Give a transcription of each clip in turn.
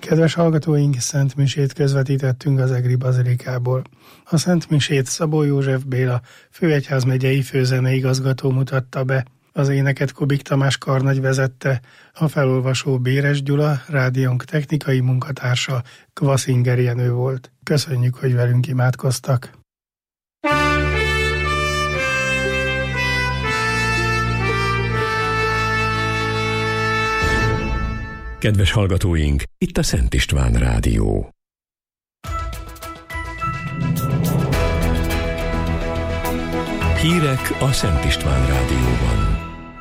Kedves hallgatóink, Szent Misét közvetítettünk az Egri Bazilikából. A Szent Misét Szabó József Béla főegyházmegyei főzeneigazgató mutatta be. Az éneket Kubik Tamás karnagy vezette, a felolvasó Béres Gyula, rádiónk technikai munkatársa Kvaszinger Jenő volt. Köszönjük, hogy velünk imádkoztak! Kedves hallgatóink, itt a Szent István Rádió. Hírek a Szent István Rádióban.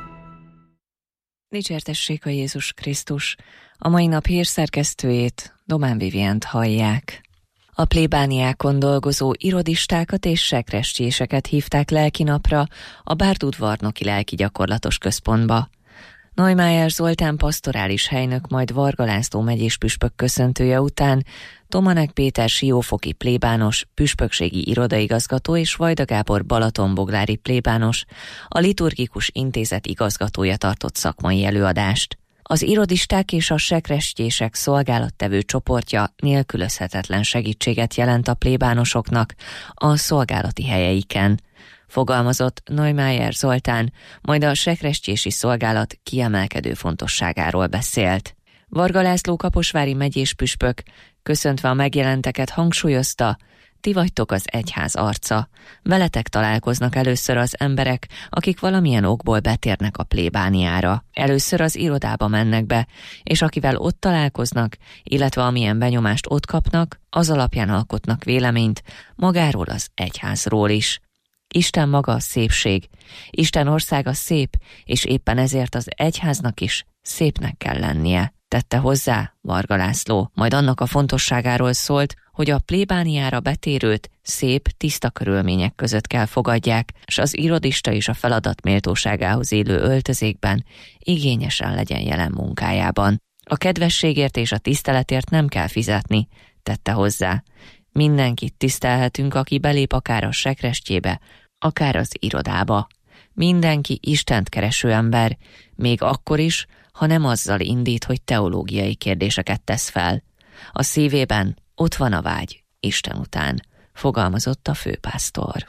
Dicsértessék a Jézus Krisztus! A mai nap hírszerkesztőjét, Domán Vivient hallják. A plébániákon dolgozó irodistákat és sekrestyéseket hívták lelkinapra a Bárdudvarnoki Lelkigyakorlatos Központba. Neumayer Zoltán pastorális helynök, majd Varga László megyés püspök köszöntője után Tomanek Péter siófoki plébános, püspökségi irodaigazgató és Vajda Gábor balatonboglári plébános, a liturgikus intézet igazgatója tartott szakmai előadást. Az irodisták és a sekrestyések szolgálattevő csoportja nélkülözhetetlen segítséget jelent a plébánosoknak a szolgálati helyeiken, fogalmazott Neumayer Zoltán, majd a sekrestyési szolgálat kiemelkedő fontosságáról beszélt. Varga László kaposvári megyés püspök köszöntve a megjelenteket hangsúlyozta, ti vagytok az egyház arca. Veletek találkoznak először az emberek, akik valamilyen okból betérnek a plébániára. Először az irodába mennek be, és akivel ott találkoznak, illetve amilyen benyomást ott kapnak, az alapján alkotnak véleményt magáról az egyházról is. Isten maga a szépség, Isten országa szép, és éppen ezért az egyháznak is szépnek kell lennie, tette hozzá Varga László. Majd annak a fontosságáról szólt, hogy a plébániára betérőt szép, tiszta körülmények között kell fogadják, és az irodista is a feladat méltóságához élő öltözékben igényesen legyen jelen munkájában. A kedvességért és a tiszteletért nem kell fizetni, tette hozzá. Mindenkit tisztelhetünk, aki belép akár a sekrestyébe, akár az irodába. Mindenki Istent kereső ember, még akkor is, ha nem azzal indít, hogy teológiai kérdéseket tesz fel. A szívében ott van a vágy Isten után, fogalmazott a főpásztor.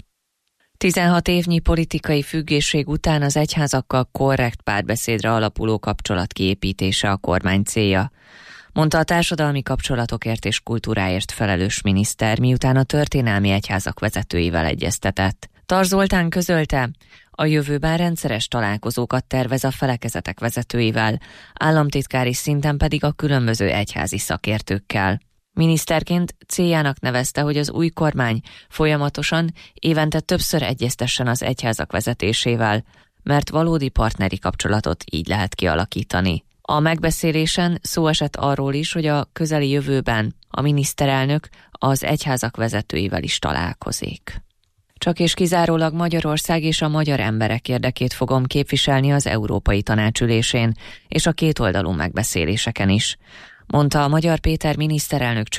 16 évnyi politikai függőség után az egyházakkal korrekt párbeszédre alapuló kapcsolat kiépítése a kormány célja, mondta a társadalmi kapcsolatokért és kultúráért felelős miniszter, miután a történelmi egyházak vezetőivel egyeztetett. Tar Zoltán közölte, a jövőben rendszeres találkozókat tervez a felekezetek vezetőivel, államtitkári szinten pedig a különböző egyházi szakértőkkel. Miniszterként céljának nevezte, hogy az új kormány folyamatosan, évente többször egyeztessen az egyházak vezetésével, mert valódi partneri kapcsolatot így lehet kialakítani. A megbeszélésen szó esett arról is, hogy a közeli jövőben a miniszterelnök az egyházak vezetőivel is találkozik. Csak és kizárólag Magyarország és a magyar emberek érdekét fogom képviselni az Európai Tanács ülésén és a kétoldalú megbeszéléseken is, mondta a Magyar Péter miniszterelnök